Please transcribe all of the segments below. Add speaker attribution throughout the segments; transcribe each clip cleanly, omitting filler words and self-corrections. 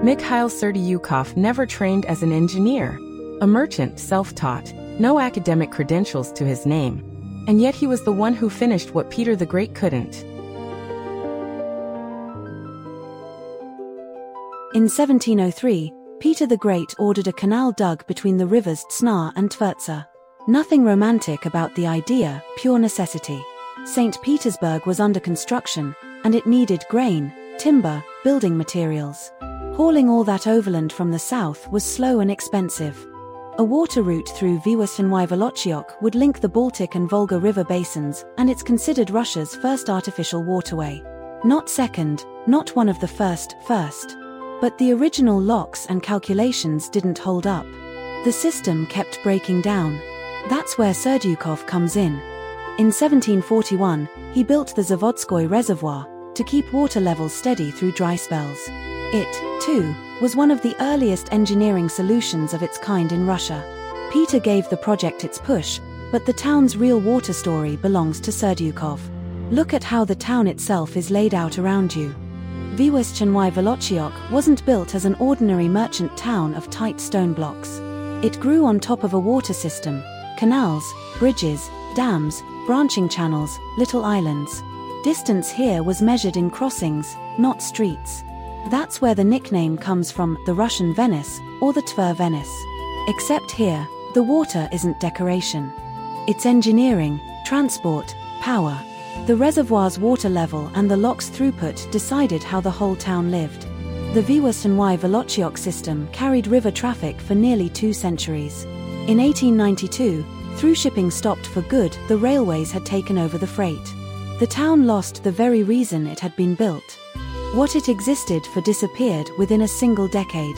Speaker 1: Mikhail Serdyukov never trained as an engineer. A merchant, self-taught, no academic credentials to his name. And yet he was the one who finished what Peter the Great couldn't.
Speaker 2: In 1703, Peter the Great ordered a canal dug between the rivers Tsna and Tvertsa. Nothing romantic about the idea, pure necessity. St. Petersburg was under construction, and it needed grain, timber, building materials. Hauling all that overland from the south was slow and expensive. A water route through Vyazma-Volochyok would link the Baltic and Volga river basins, and it's considered Russia's first artificial waterway. Not second, not one of the first. But the original locks and calculations didn't hold up. The system kept breaking down. That's where Serdyukov comes in. In 1741, he built the Zavodskoy Reservoir to keep water levels steady through dry spells. It, too, was one of the earliest engineering solutions of its kind in Russia. Peter gave the project its push, but the town's real water story belongs to Serdyukov. Look at how the town itself is laid out around you. Vyazma-Volochyok wasn't built as an ordinary merchant town of tight stone blocks. It grew on top of a water system, canals, bridges, dams, branching channels, little islands. Distance here was measured in crossings, not streets. That's where the nickname comes from, the Russian Venice, or the Tver Venice. Except here, the water isn't decoration. It's engineering, transport, power. The reservoir's water level and the lock's throughput decided how the whole town lived. The Vyazma-Volochyok system carried river traffic for nearly 2 centuries. In 1892, through shipping stopped for good, the railways had taken over the freight. The town lost the very reason it had been built. What it existed for disappeared within a single decade.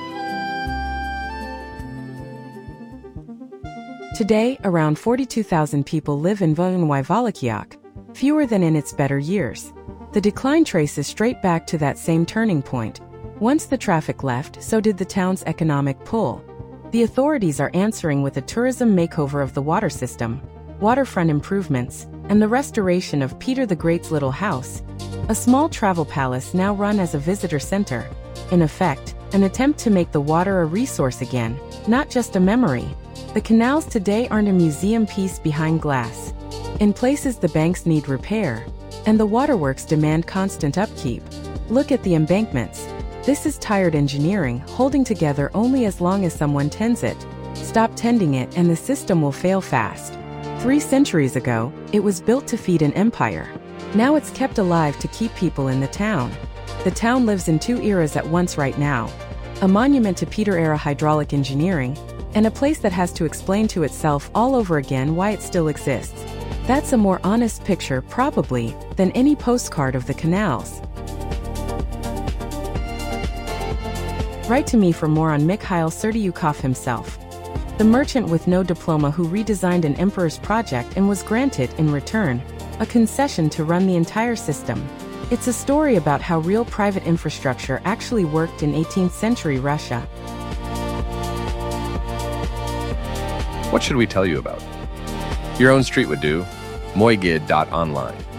Speaker 1: Today, around 42,000 people live in Vyazma-Volochyok, fewer than in its better years. The decline traces straight back to that same turning point. Once the traffic left, so did the town's economic pull. The authorities are answering with a tourism makeover of the water system, waterfront improvements, and the restoration of Peter the Great's little house, a small travel palace now run as a visitor center. In effect, an attempt to make the water a resource again, not just a memory. The canals today aren't a museum piece behind glass. In places the banks need repair, and the waterworks demand constant upkeep. Look at the embankments. This is tired engineering, holding together only as long as someone tends it. Stop tending it and the system will fail fast. 3 centuries ago, it was built to feed an empire. Now it's kept alive to keep people in the town. The town lives in 2 eras at once right now. A monument to Peter-era hydraulic engineering, and a place that has to explain to itself all over again why it still exists. That's a more honest picture, probably, than any postcard of the canals. Write to me for more on Mikhail Serdyukov himself, the merchant with no diploma who redesigned an emperor's project and was granted, in return, a concession to run the entire system. It's a story about how real private infrastructure actually worked in 18th century Russia.
Speaker 3: What should we tell you about? Your own street would do. Moygid.online.